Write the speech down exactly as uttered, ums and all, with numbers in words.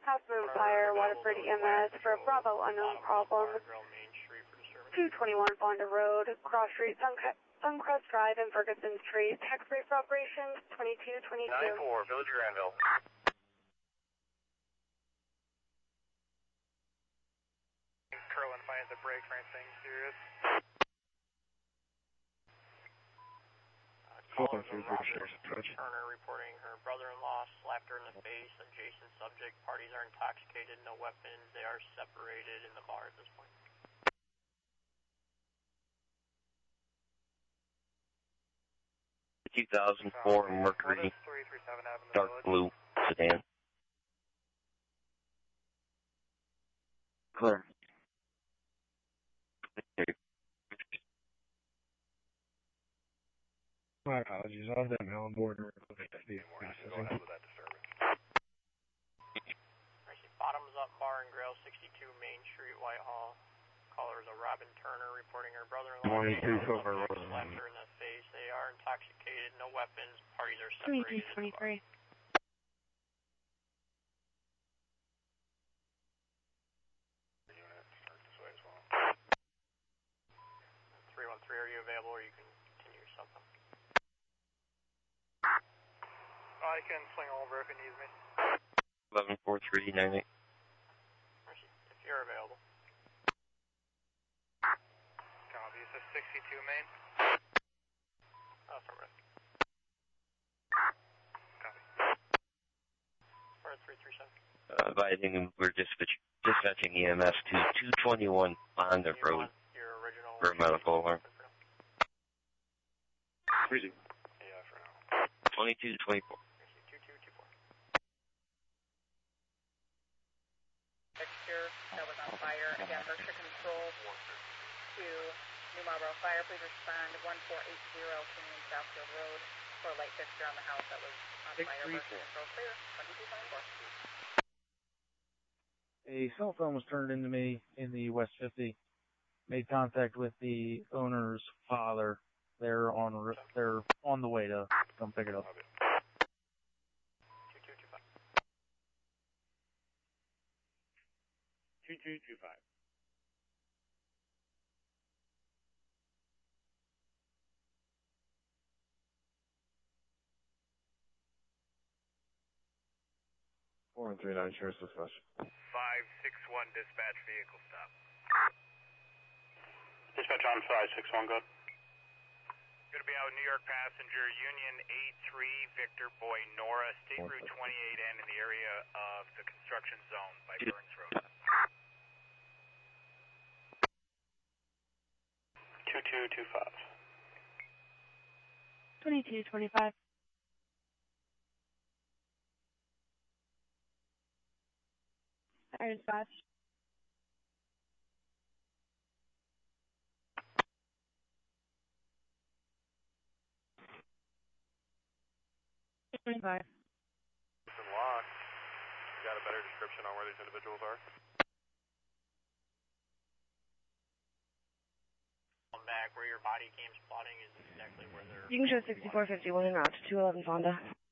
Half Moon Fire, Waterford E M S for Bravo unknown problem. two twenty-one Fonda Road, Cross Street, Suncrest, Suncrest Drive, and Ferguson Street. Tax break for operations twenty-two twenty-two. nine four, Village Granville. Curlin finds the brake for anything serious. Caller from Robert Turner reporting her brother-in-law slapped her in the face. Adjacent subject. Parties are intoxicated, no weapons. They are separated in the bar at this point. two thousand four Mercury dark blue sedan. Clear. My apologies, on them on board. Bottoms Up Bar and Grill, sixty-two Main Street, Whitehall. Caller is a Robin Turner reporting her brother-in-law slapped her in the face. They are intoxicated, no weapons. Parties are separated. twenty-two twenty-three. three one three, are you available or you can continue yourself up? I can swing over if it needs me. eleven four three nine eight. If you're available. Copy, this is sixty-two Main. Oh, affirmative. Copy. We're at three three seven. Uh, advising we're dispatch, dispatching E M S to two twenty-one Fonda Road for a medical alarm. Freezing. Yeah, for now. twenty-two twenty-four. two two two four. Fixture that was on fire. Again, Mercer Control to New Marlboro Fire. Please respond one four eight zero King Southfield Road for a light fixture on the house that was on fire. Mercer Control clear. twenty-two twenty-four. A cell phone was turned into me in the West fifty. Made contact with the owner's father. They're on they're on the way to come pick it up. two two two five. two two two five. four one three nine, Sheriff's Dispatch. five six one, dispatch vehicle stop. Dispatch on five six one, good. Going to be out New York passenger, Union eight three, Victor Boy Nora, State Route twenty-eight N in the area of the construction zone by Burns Road. two two two five. twenty-two twenty-five. Fire dispatch. twenty-five. Listen, locked. You got a better description on where these individuals are? Back where your body cam's plotting is exactly where they're... You can show sixty-four fifty-one and route to two eleven Fonda.